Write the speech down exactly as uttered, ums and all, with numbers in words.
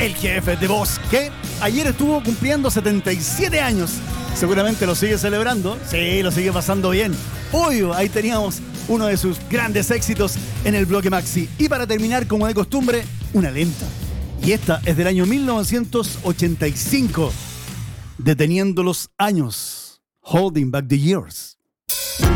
el jefe de voz, que ayer estuvo cumpliendo setenta y siete años. Seguramente lo sigue celebrando. Sí, lo sigue pasando bien. Obvio, ahí teníamos uno de sus grandes éxitos en el bloque Maxi. Y para terminar, como de costumbre, una lenta. Y esta es del año mil novecientos ochenta y cinco. Deteniendo los años. Holding Back the Years.